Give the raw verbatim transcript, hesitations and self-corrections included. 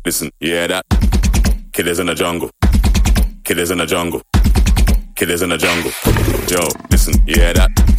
listen, you hear that? Killers in the jungle. Killers in the jungle. Killers in the jungle. Yo, listen, you hear that?